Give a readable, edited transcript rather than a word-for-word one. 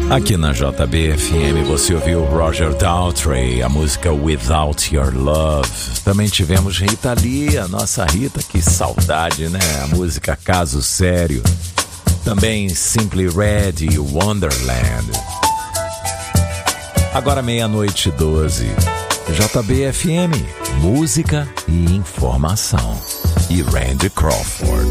Aqui na JBFM você ouviu Roger Daltrey, a música Without Your Love. Também tivemos Rita Lee, a nossa Rita, que saudade, né? A música Caso Sério. Também Simply Red e Wonderland. Agora 00:12. JBFM, música e informação. E Randy Crawford.